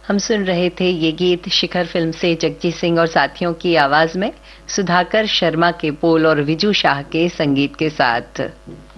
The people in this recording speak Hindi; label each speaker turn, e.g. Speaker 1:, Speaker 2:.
Speaker 1: हम सुन रहे थे ये गीत शिखर फिल्म से जगजीत सिंह और साथियों की आवाज में सुधाकर शर्मा के बोल और विजू शाह के संगीत के साथ।